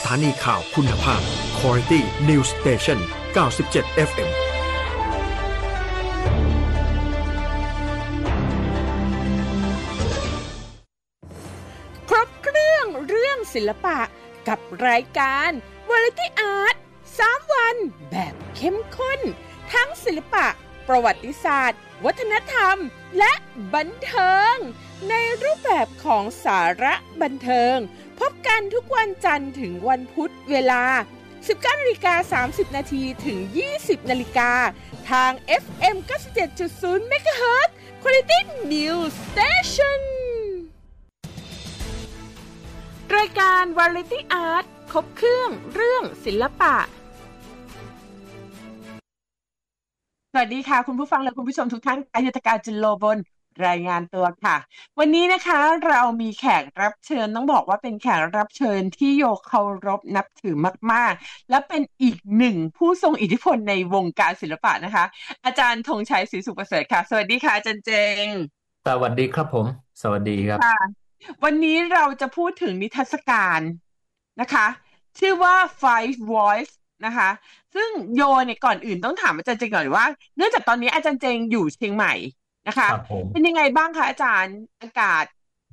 ถานีข่าวคุณภาพ Quality News Station 97 FM ครบเครื่องศิลปะกับรายการ Variety Art 3 วันแบบเข้มข้นทั้งศิลปะประวัติศาสตร์วัฒนธรรมและบันเทิงในรูปแบบของสาระบันเทิงพบกันทุกวันจันทร์ถึงวันพุธเวลา 19:30 น.ถึง 20 น.ทาง FM 97.0 MHz Quality News Station รายการ Variety Art ครบเครื่องศิลปะสวัสดีค่ะคุณผู้ฟังและคุณผู้ชมทุกท่านอายุทธการจุลโลบลรายงานตัวค่ะวันนี้นะคะเรามีแขกรับเชิญต้องบอกว่าเป็นแขกรับเชิญที่โยเคารพนับถือมากๆและเป็นอีกหนึ่งผู้ทรงอิทธิพลในวงการศิลปะนะคะอาจารย์ธงชัยศรีสุขประเสริฐค่ะสวัสดีค่ะอาจารย์เจงสวัสดีครับผมสวัสดีครับค่ะวันนี้เราจะพูดถึงนิทรรศการนะคะชื่อว่า Five Voice นะคะซึ่งโยเนี่ยก่อนอื่นต้องถามอาจารย์เจงก่อนว่าเนื่องจากตอนนี้อาจารย์เจงอยู่เชียงใหม่นะคะเป็นยังไงบ้างคะอาจารย์อากาศ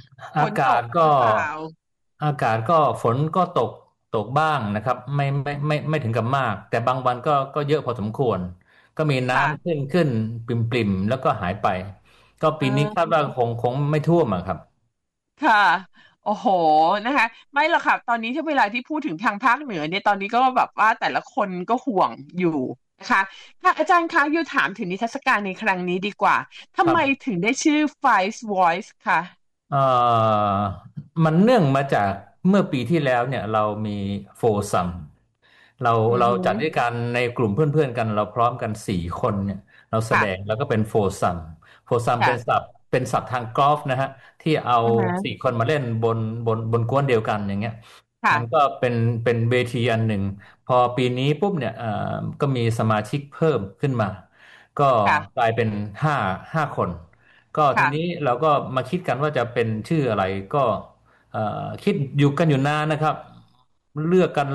ฝนก็ตกบ้างนะครับไม่ถึงกับมากแต่บางวันก็เยอะพอสมควรก็มีน้ำขึ้นปริ่มแล้วก็หายไปก็ปีนี้คาดว่าคงไม่ท่วมอะครับค่ะโอ้โหนะคะไม่หรอกค่ะตอนนี้ที่เวลาที่พูดถึงทางภาคเหนือเนี่ยตอนนี้ก็แบบว่าแต่ละคนก็ห่วงอยู่นะคะค่ะอาจารย์คะยูถามถึงนิทรรศการในครั้งนี้ดีกว่าทำไมถึงได้ชื่อ Five Voice ค่ะมันเนื่องมาจากเมื่อปีที่แล้วเนี่ยเรามีโฟซัมเราจัดด้วยกันในกลุ่มเพื่อนๆกันเราพร้อมกัน4 คนเนี่ยเราแสดงแล้วก็เป็นโฟซัมเป็นศัพท์ทางกอล์ฟนะฮะที่เอา4 คนมาเล่นบนกวนเดียวกันอย่างเงี้ยมันก็เป็นเวทีอันหนึ่งพอปีนี้ปุ๊บเนี่ยก็มีสมาชิกเพิ่มขึ้นมาก็กลายเป็นห้าคนก็ทีนี้เราก็มาคิดกันว่าจะเป็นชื่ออะไรก็คิดอยู่นานนะครับเลือกกัน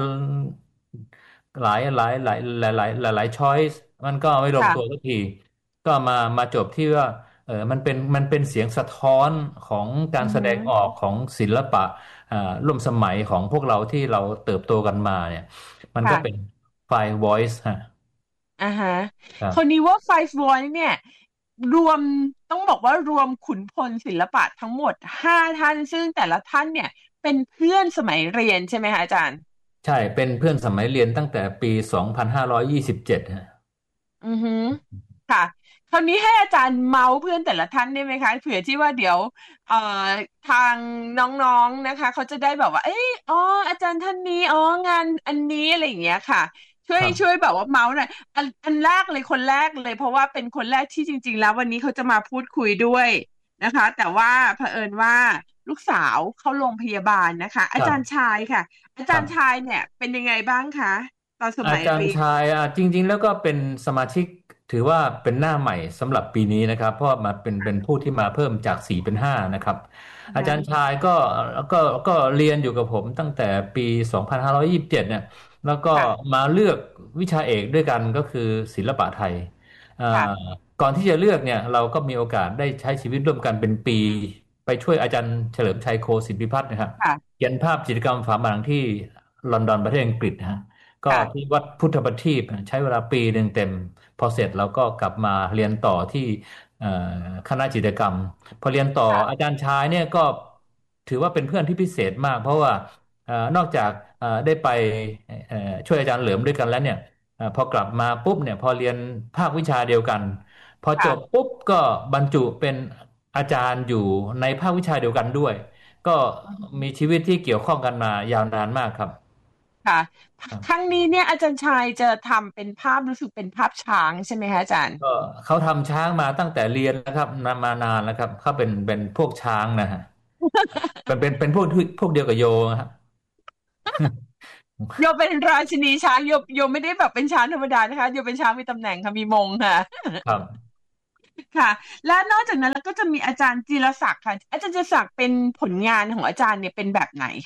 หลายช้อยส์มันก็ไม่ลงตัวสักทีก็มาจบที่ว่ามันเป็นเสียงสะท้อนของการแสดงออกของศิลปะร่วมสมัยของพวกเราที่เราเติบโตกันมาเนี่ยมันก็เป็นFive Voice ฮะฮะคนนี้ว่า Five Voice เนี่ยรวมต้องบอกว่ารวมขุนพลศิลปะทั้งหมด5 ท่านซึ่งแต่ละท่านเนี่ยเป็นเพื่อนสมัยเรียนใช่ไหมคะอาจารย์ใช่เป็นเพื่อนสมัยเรียนตั้งแต่ปี2527ฮะค่ะคราวนี้ให้อาจารย์เมาส์เพื่อนแต่ละท่านได้ไหมคะเผื่อที่ว่าเดี๋ยวทางน้องๆนะคะเขาจะได้แบบว่าอาจารย์ท่านนี้งานอันนี้อะไรอย่างเงี้ยค่ะช่วยแบบว่าเมาส์หน่อยอันแรกเลยคนแรกเลยเพราะว่าเป็นคนแรกที่จริงๆแล้ววันนี้เขาจะมาพูดคุยด้วยนะคะแต่ว่าเผอิญว่าลูกสาวเข้าโรงพยาบาลนะคะอาจารย์ชายค่ะอาจารย์ชายเนี่ยเป็นยังไงบ้างคะตอนสมัยอาจารย์ชายจริงๆแล้วก็เป็นสมาชิกถือว่าเป็นหน้าใหม่สำหรับปีนี้นะครับเพราะมาเป็นผู้ที่มาเพิ่มจาก4เป็น5นะครับอาจารย์ชายก็เรียนอยู่กับผมตั้งแต่ปี2527เนี่ยแล้วก็มาเลือกวิชาเอกด้วยกันก็คือศิลปะไทยก่อนที่จะเลือกเนี่ยเราก็มีโอกาสได้ใช้ชีวิตร่วมกันเป็นปีไปช่วยอาจารย์เฉลิมชัยโคศิษฐพิพัฒน์นะครับเขียนภาพจิตรกรรมฝาผนังที่ลอนดอนประเทศอังกฤษฮะก็ที่วัดพุทธประทีปใช้เวลาปีหนึ่งเต็มพอเสร็จเราก็กลับมาเรียนต่อที่คณะจิตรกรรมพอเรียนต่ออาจารย์ชายเนี่ยก็ถือว่าเป็นเพื่อนที่พิเศษมากเพราะว่านอกจากได้ไปช่วยอาจารย์เหลิมด้วยกันแล้วเนี่ยพอกลับมาปุ๊บเนี่ยพอเรียนภาควิชาเดียวกันพอจบปุ๊บก็บรรจุเป็นอาจารย์อยู่ในภาควิชาเดียวกันด้วยก็มีชีวิตที่เกี่ยวข้องกันมายาวนานมากครับค่ะครั้งนี้เนี่ยอาจารย์ชายจะทำเป็นภาพรู้สึกเป็นภาพช้างใช่ไหมคะอาจารย์ก็เขาทำช้างมาตั้งแต่เรียนนะครับมานานแล้วครับเขาเป็นพวกช้างนะฮะเป็นพวกเดียวกับโยครับโยเป็นราชินีช้างโยไม่ได้แบบเป็นช้างธรรมดานะคะโยเป็นช้างมีตำแหน่งค่ะมีมงค่ะครับค่ะและนอกจากนั้นแล้วก็จะมีอาจารย์จิรศักดิ์ค่ะอาจารย์จิรศักดิ์เป็นผลงานของอาจารย์เนี่ยเป็นแบบไหนคะ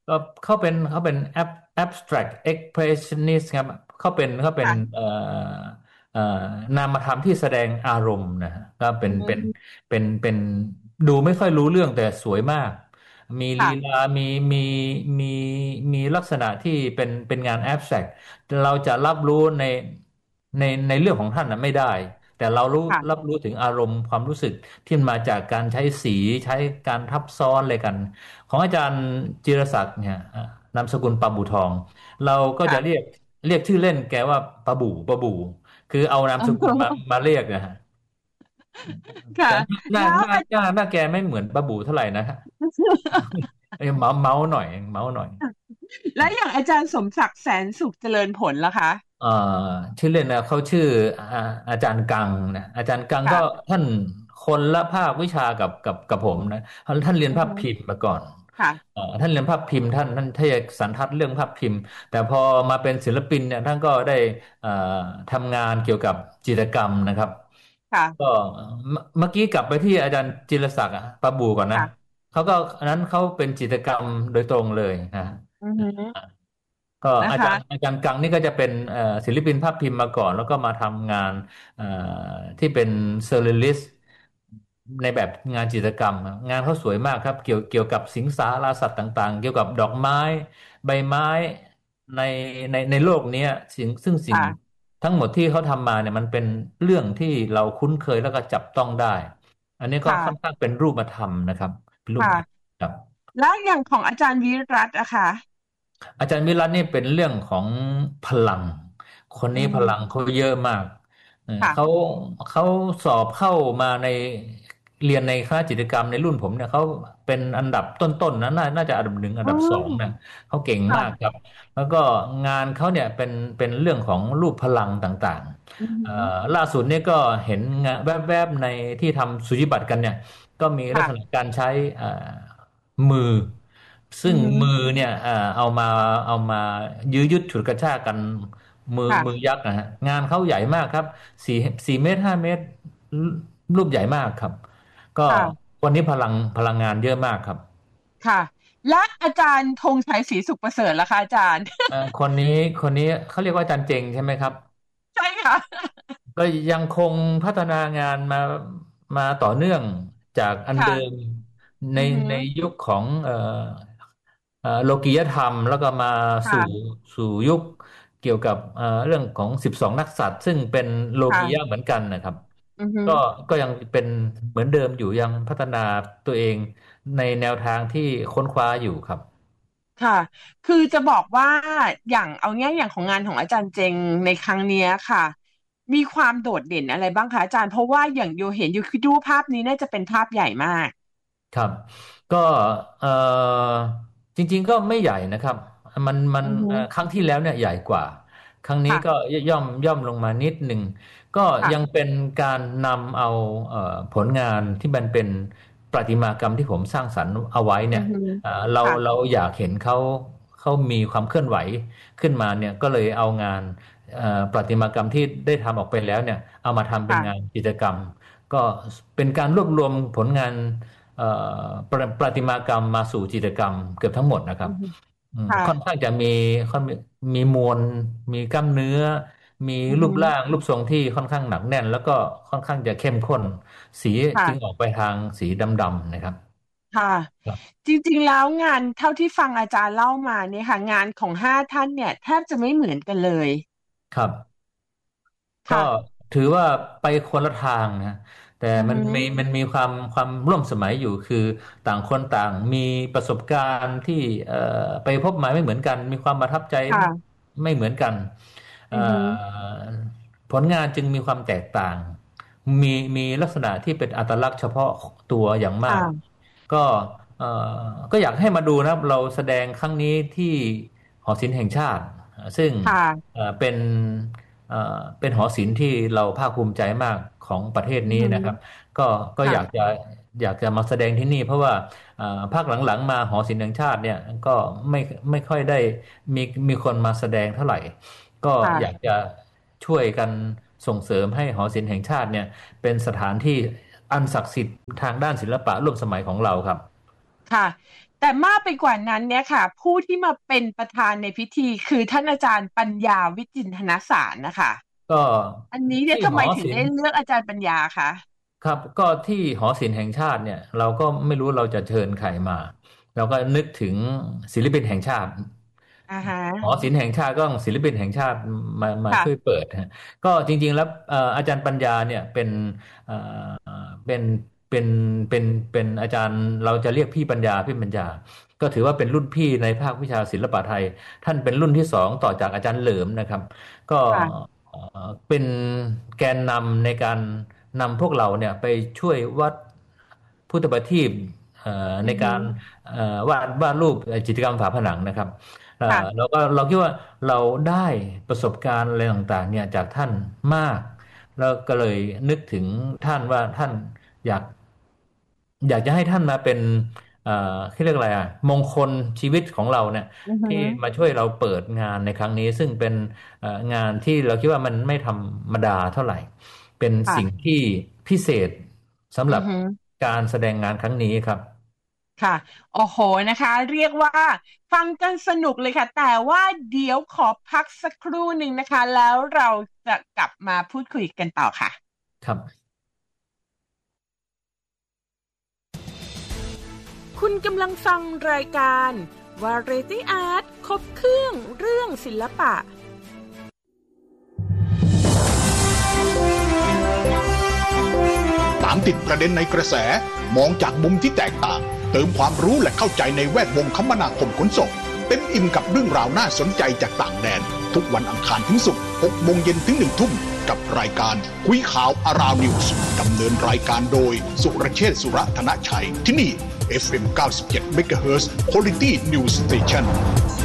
ก็เขาเป็นabstract expressionist ครับเขาเป็นค่ะเอ่อนามธรรมที่แสดงอารมณ์นะฮะก็เป็อืนเป็นมเป็นดูไม่ค่อยรู้เรื่องแต่สวยมากมีลีลาค่ะมีมีมีมีลักษณะที่เป็นงาน abstract เราจะรับรู้ในเรื่องของท่านนะไม่ได้แต่เรารับค่ะรู้ถึงอารมณ์ความรู้สึกที่มันมาจากการใช้สีใช้การทับซ้อนอะไรกัน ของอาจารย์จิรศักดิ์เนี่ยนามสกุลปาบูทองเราก็จะเรียกค่ะชื่อเล่นแกว่าปาบูคือเอานามสกุลมาเรียกนะฮะค่ะแต่หน้าแล้วหน้าหน้าหน้าแกไม่เหมือนปาบูเท่าไหร่นะฮะเอ้ยเมาส์หน่อยเมาส์หน่อยแล้วอย่างอาจารย์สมศักดิ์แสนสุขเจริญผลล่ะคะเอ่อชื่อเล่นนะเขาชื่ออาอาจารย์กังนะอาจารย์กังก็ค่ะท่านคนละภาควิชากับผมนะท่านเรียนภาพอือฮึพิมพ์มาก่อนค่ะท่านเรียนภาพพิมพ์ท่านเทศสันทัดเรื่องภาพพิมพ์แต่พอมาเป็นศิลปินเนี่ยท่านก็ได้เอ่อทำงานเกี่ยวกับจิตรกรรมนะครับก็ค่ะเมื่อกี้กลับไปที่อาจารย์จิรศักดิ์ปะบูก่อนนะค่ะเขาก็อันนั้นเขาเป็นจิตรกรรมโดยตรงเลยนะอือฮึก็นะคะอาจารย์กังนี่ก็จะเป็นศิลปินภาพพิมพ์มาก่อนแล้วก็มาทำงานเอ่อที่เป็นเซอร์เรลิสในแบบงานจิตรกรรมครับงานเขาสวยมากครับเกี่ยวกับสิงสาราสัตว์ต่างๆเกี่ยวกับดอกไม้ใบไม้ในในโลกเนี้ยซึ่งสิ่งค่ะทั้งหมดที่เขาทำมาเนี่ยมันเป็นเรื่องที่เราคุ้นเคยแล้วก็จับต้องได้อันนี้ก็ค่อนค่ะข้างเป็นรูปธรรมนะครับเป็นรูปธรรมค่ะครับแล้วอย่างของอาจารย์วิรัตอะค่ะอาจารย์วิรัตนี่เป็นเรื่องของพลังคนนี้อือฮึพลังเขาเยอะมากเขาค่ะเขาสอบเข้ามาในเรียนในคณะจิตรกรรมในรุ่นผมเนี่ยเขาเป็นอันดับต้นๆนะน่าจะอันดับหนึ่งอันอืดับสองนะมเขาเก่งมากคค่ะรับแล้วก็งานเขาเนี่ยเป็นเรื่องของรูปพลังต่างอือฮึๆล่าสุดเนี่ยก็เห็นงานแวบๆในที่ทำสุจิบัตรกันเนี่ยก็มีลักษณะค่ะการใช้มือ ซึ่งอือฮึมือเนี่ยเอามายื้อยุดฉุดกระชากกันมือค่ะยักษ์นะฮะงานเขาใหญ่มากครับสี่4 เมตร5 เมตรรูปใหญ่มากครับก็ค่ะวันนี้พลังงานเยอะมากครับค่ะและอาจารย์ธงชัยศรีสุขประเสริฐล่ะคะอาจารย์คนนี้เขาเรียกว่าอาจารย์เจงใช่ไหมครับใช่ค่ะก็ยังคงพัฒนางานมาต่อเนื่องจากอันเดิมค่ะในอือฮึในยุคของโลกียธรรมแล้วก็มาสู่ค่ะสู่ยุคเกี่ยวกับเรื่องของ12 นักษัตริย์ซึ่งเป็นโลกียะค่ะเหมือนกันนะครับอือฮึก็ก็ยังเป็นเหมือนเดิมอยู่ยังพัฒนาตัวเองในแนวทางที่ค้นคว้าอยู่ครับค่ะ คือจะบอกว่าอย่างเอาเนี้ยอย่างของงานของอาจารย์เจงในครั้งเนี้ยค่ะ มีความโดดเด่นอะไรบ้างคะอาจารย์ เพราะว่าอย่างโยเห็นอยู่คือดูภาพนี้น่าจะเป็นภาพใหญ่มากครับก็เอ่อจริงๆก็ไม่ใหญ่นะครับมันอือฮึครั้งที่แล้วเนี่ยใหญ่กว่าครั้งนี้ก็ค่ะย่อมลงมานิดหนึ่งก็ยังค่ะเป็นการนำเอาผลงานที่มันเป็นประติมากรรมที่ผมสร้างสรรค์เอาไว้เนี่ยอือฮึเราค่ะอยากเห็นเขามีความเคลื่อนไหวขึ้นมาเนี่ยก็เลยเอางานประติมากรรมที่ได้ทำออกไปแล้วเนี่ยเอามาทำเป็นงานค่ะกิจกรรมก็เป็นการรวบรวมผลงาน ประติมากรรมมาสู่จิตรกรรมเกือบทั้งหมดนะครับอือฮึค่ะค่อนข้างจะมีมวลมีกล้ามเนื้อมีอือฮึรูปร่างรูปทรงที่ค่อนข้างหนักแน่นแล้วก็ค่อนข้างจะเข้มข้นสีจึงออกค่ะไปทางสีดำๆนะครับค่ะครับจริงๆแล้วงานเท่าที่ฟังอาจารย์เล่ามาเนี่ยค่ะงานของ5 ท่านเนี่ยแทบจะไม่เหมือนกันเลยครับ ก็ค่ะถือว่าไปคนละทางนะแต่อือฮึมันมีความร่วมสมัยอยู่คือต่างคนต่างมีประสบการณ์ที่ไปพบมาไม่เหมือนกันมีความประทับใจค่ะไม่เหมือนกันเอ่อือฮึผลงานจึงมีความแตกต่างมีลักษณะที่เป็นอัตลักษณ์เฉพาะตัวอย่างมากค่ะก็เอ่ก็อยากให้มาดูนะครับเราแสดงครั้งนี้ที่หอศิลป์แห่งชาติซึ่งค่ะเป็นหอศิลป์ที่เราภาคภูมิใจมากของประเทศอือฮึนี้นะครับก็ก็ค่ะอยากจะมาแสดงที่นี่เพราะว่าภาคหลังๆมาหอศิลป์แห่งชาติเนี่ยก็ไม่ไม่ค่อยได้มีมีคนมาแสดงเท่าไหร่ก็อยากค่ะจะช่วยกันส่งเสริมให้หอศิลป์แห่งชาติเนี่ยเป็นสถานที่อันศักดิ์สิทธิ์ทางด้านศิลปะร่วมสมัยของเราครับค่ะแต่มากไปกว่านั้นเนี่ยค่ะผู้ที่มาเป็นประธานในพิธีคือท่านอาจารย์ปัญญาวิจิตรณสารนะคะก็อันนี้เนี่ยที่ทำไมหอศิลป์ถึงได้เลือกอาจารย์ปัญญาคะครับก็ที่หอศิลป์แห่งชาติเนี่ยเราก็ไม่รู้เราจะเชิญใครมาเราก็นึกถึงศิลปินแห่งชาติอ่าฮะหอศิลป์แห่งชาติก็ต้องศิลปินแห่งชาติมาช่วยค่ะเปิดฮะก็จริงๆแล้วอาจารย์ปัญญาเนี่ยเป็นเอ่อเป็นเป็นเป็นเป็นอาจารย์เราจะเรียกพี่ปัญญาก็ถือว่าเป็นรุ่นพี่ในภาควิชาศิลปะไทยท่านเป็นรุ่นที่สองต่อจากอาจารย์เหลิมนะครับก็ค่ะเป็นแกนนำในการ นำพวกเราเนี่ยไปช่วยวัดพุทธประทีปอือฮึในการวาดรูปจิตรกรรมฝาผนังนะครับแล้ค่ะวก็เราคิดว่าเราได้ประสบการณ์อะไรต่างๆเนี่ยจากท่านมากแล้วก็เลยนึกถึงท่านว่าท่านอยากอยากจะให้ท่านมาเป็นเขาเรียกอะไรมงคลชีวิตของเราเนี่ยอือฮึที่มาช่วยเราเปิดงานในครั้งนี้ซึ่งเป็นงานที่เราคิดว่ามันไม่ธรรมดาเท่าไหร่ เป็นสิ่งค่ะที่พิเศษสำหรับอือฮึการแสดงงานครั้งนี้ครับค่ะโอ้โหนะคะเรียกว่าฟังกันสนุกเลยค่ะแต่ว่าเดี๋ยวขอพักสักครู่หนึ่งนะคะแล้วเราจะกลับมาพูดคุยกันต่อค่ะครับคุณกำลังฟังรายการ Variety Art ครบเครื่องเรื่องศิลปะตามติดประเด็นในกระแสมองจากมุมที่แตกต่างเติมความรู้และเข้าใจในแวดวงคมนาคมขนส่งเต็มอิ่มกับเรื่องราวน่าสนใจจากต่างแดนทุกวันอังคารถึงศุกร์ 6 โมงเย็นถึง 1 ทุ่มกับรายการคุยข่าวอาราวนิวส์ดำเนินรายการโดยสุรเชษฐ์สุรธนชัยที่นี่ FM 97 MHz Quality News Station